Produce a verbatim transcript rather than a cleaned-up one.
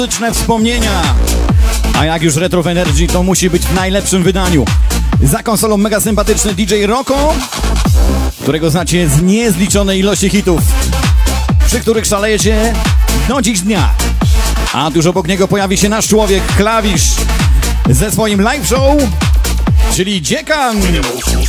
Muzyczne wspomnienia. A jak już Retro w Energy, to musi być w najlepszym wydaniu. Za konsolą mega sympatyczny D J Rocco, którego znacie z niezliczonej ilości hitów, przy których szalejecie do dziś dnia. A tuż obok niego pojawi się nasz człowiek, klawisz, ze swoim live show, czyli Dziekan.